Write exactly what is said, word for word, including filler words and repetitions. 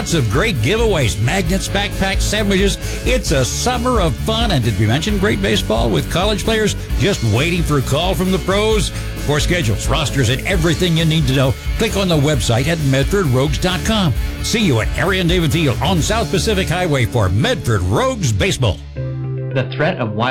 Lots of great giveaways, magnets, backpacks, sandwiches. It's a summer of fun. And did we mention great baseball with college players just waiting for a call from the pros? For schedules, rosters, and everything you need to know, click on the website at Medford Rogues dot com. See you at Arian David Field on South Pacific Highway for Medford Rogues Baseball. The threat of wild